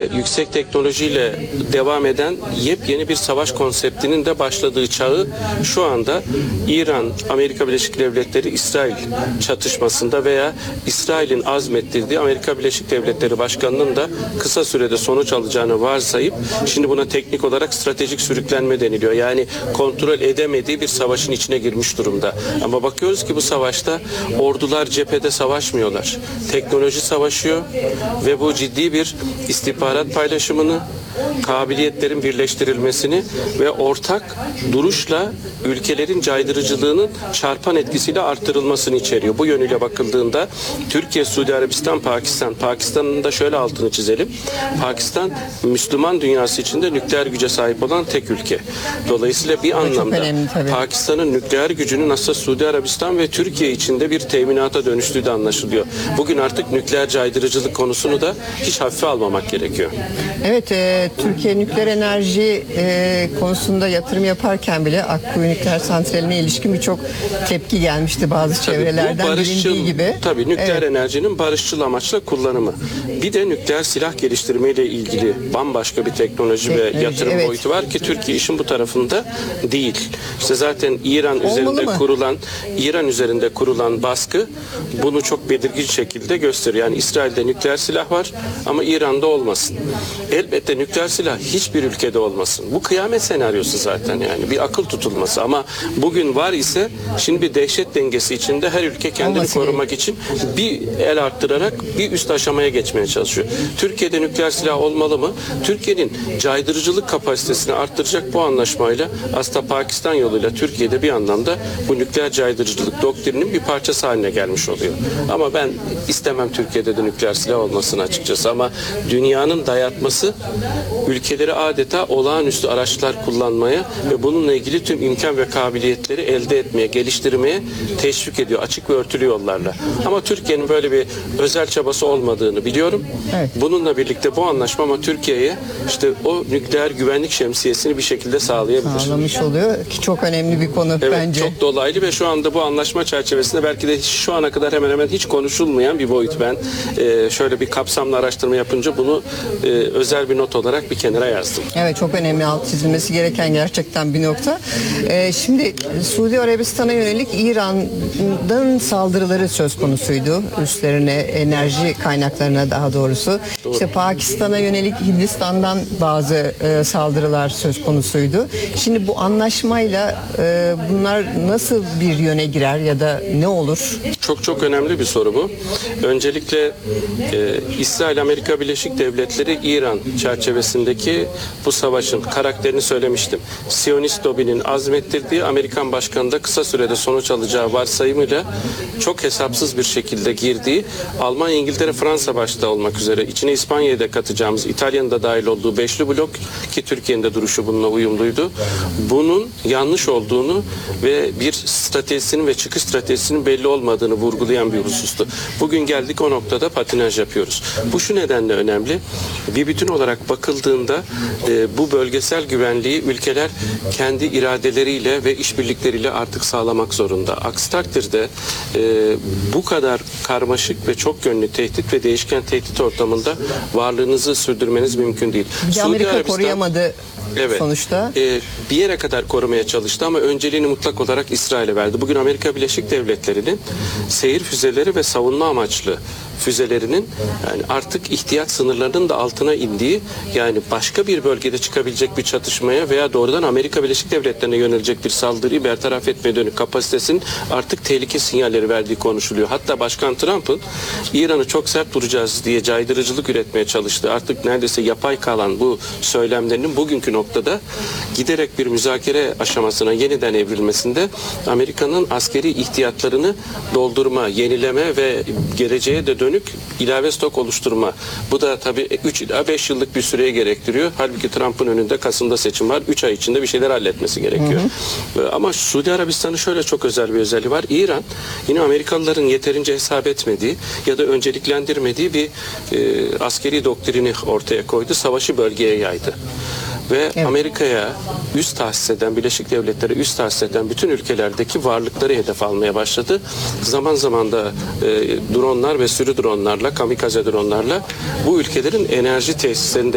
yüksek teknolojiyle devam eden yepyeni bir savaş konseptinin de başladığı çağı şu anda İran, Amerika Birleşik Devletleri, İsrail çatışmasında veya İsrail'in azmettirdiği Amerika Birleşik Devletleri Başkanı'nın da kısa sürede sonuç alacağını varsayıp şimdi buna teknik olarak stratejik sürüklenme deniliyor. Yani kontrol edemediği bir savaşın içine girmiş durumda. Ama bakıyoruz ki bu savaşta ordular cephede savaşmıyorlar. Teknoloji savaşıyor ve bu ciddi bir istihbarat paylaşımını, kabiliyetlerin birleştirilmesini ve ortak duruşla ülkelerin caydırıcılığının çarpan etkisiyle artırılmasını içeriyor. Bu yönüyle bakıldığında Türkiye, Suudi Arabistan, Pakistan'ın da şöyle altını çizelim. Pakistan Müslüman dünyası içinde nükleer güce sahip olan tek ülke. Dolayısıyla bir anlamda Pakistan'ın nükleer gücünün aslında Suudi Arabistan ve Türkiye içinde bir teminata dönüştüğü de anlaşılıyor. Bugün artık nükleer caydırıcılık konusunu da hiç hafife almamak gerekiyor. Evet, Türkiye nükleer enerji konusunda yatırım yaparken bile Akkuyu Nükleer Santrali'ne ilişkin birçok tepki gelmişti bazı çevrelerden bilindiği gibi. Tabii nükleer enerjinin barışçıl amaçla kullanımı. Bir de nükleer silah geliştirmeyle ilgili bambaşka bir teknoloji ve yatırım boyutu var ki Türkiye işin bu tarafında değil. İşte zaten İran üzerinde kurulan baskı bunu çok belirgin şekilde gösteriyor. Yani İsrail'de nükleer silah var ama İran'da olmasın. Elbette nükleer silah hiçbir ülkede olmasın. Bu kıyamet senaryosu zaten, yani bir akıl tutulması, ama bugün var ise şimdi bir dehşet dengesi içinde her ülke kendini korumak için bir el arttırarak bir üst aşamaya geçmeye çalışıyor. Türkiye'de nükleer silah olmalı mı? Türkiye'nin caydırıcılık kapasitesini arttıracak bu anlaşmayla aslında Pakistan yoluyla Türkiye'de bir anlamda bu nükleer caydırıcılık doktrininin bir parçası haline gelmiş oluyor. Ama ben istemem Türkiye'de de nükleer silah olmasını açıkçası, ama dünyanın dayatması ülkeleri adeta olağanüstü araçlar kullanmaya ve bununla ilgili tüm imkan ve kabiliyetleri elde etmeye, geliştirmeye teşvik ediyor açık ve örtülü yollarla. Ama Türkiye'nin böyle bir özel çabası olmadığını biliyorum. Evet. Bununla birlikte bu anlaşma ama Türkiye'ye işte o nükleer güvenlik şemsiyesini bir şekilde sağlayabilir. Sağlamış oluyor ki çok önemli bir konu bence. Çok dolaylı ve şu anda bu anlaşma çerçevesinde belki de şu ana kadar hemen hemen hiç konuşulmayan bir boyut. Ben şöyle bir kapsamlı araştırma yapınca bunu özel bir not olarak bir kenara yazdım. Evet, çok önemli, alt çizilmesi gereken gerçekten bir nokta. Şimdi Suudi Arabistan'a yönelik İran'dan saldırıları söz konusuydu. Üstlerine, enerji kaynaklarına daha doğrusu. Doğru. İşte Pakistan'a yönelik Hindistan'dan bazı saldırılar söz konusuydu. Şimdi bu anlaşmayla bunlar nasıl bir yöne girer ya da ne olur? Çok önemli bir soru bu. Öncelikle İsrail-Amerika Birleşik Devletleri İran çerçevesindeki bu savaşın karakterini söylemiştim. Siyonist lobinin azmettirdiği, Amerikan başkanı da kısa sürede sonuç alacağı varsayımıyla çok hesapsız bir şekilde girdiği, Almanya, İngiltere, Fransa başta olmak üzere içine İspanya'yı da katacağımız, İtalya'nın da dahil olduğu beşli blok ki Türkiye'nin de duruşu bununla uyumluydu. Bunun yanlış olduğunu ve bir stratejisinin ve çıkış stratejisinin belli olmadığını vurgulayan bir husustu. Bugün geldik o noktada patinaj yapıyoruz. Bu şu nedenle önemli. Bir bütün olarak bakıldığında bu bölgesel güvenliği ülkeler kendi iradeleriyle ve işbirlikleriyle artık sağlamak zorunda. Aksi takdirde bu kadar karmaşık ve çok yönlü tehdit ve değişken tehdit ortamında varlığınızı sürdürmeniz mümkün değil. Amerika koruyamadı. Evet. Sonuçta bir yere kadar korumaya çalıştı ama önceliğini mutlak olarak İsrail'e verdi. Bugün Amerika Birleşik Devletleri'nin seyir füzeleri ve savunma amaçlı füzelerinin yani artık ihtiyaç sınırlarının da altına indiği, yani başka bir bölgede çıkabilecek bir çatışmaya veya doğrudan Amerika Birleşik Devletleri'ne yönelecek bir saldırıyı bertaraf etmeye dönük kapasitesinin artık tehlike sinyalleri verdiği konuşuluyor. Hatta Başkan Trump'ın İran'ı çok sert vuracağız diye caydırıcılık üretmeye çalıştığı, artık neredeyse yapay kalan bu söylemlerinin bugünkü noktada giderek bir müzakere aşamasına yeniden evrilmesinde Amerika'nın askeri ihtiyatlarını doldurma, yenileme ve geleceğe de dönük ilave stok oluşturma. Bu da tabii 3 ila 5 yıllık bir süreye gerektiriyor. Halbuki Trump'ın önünde Kasım'da seçim var. 3 ay içinde bir şeyler halletmesi gerekiyor. Hı hı. Ama Suudi Arabistan'ın şöyle çok özel bir özelliği var. İran yine Amerikalıların yeterince hesap etmediği ya da önceliklendirmediği bir askeri doktrini ortaya koydu. Savaşı bölgeye yaydı. Ve evet, Amerika'ya üst tahsis eden, Birleşik Devletler'e üst tahsis eden bütün ülkelerdeki varlıkları hedef almaya başladı. Zaman zaman da dronlar ve sürü dronlarla, kamikaze dronlarla bu ülkelerin enerji tesislerinde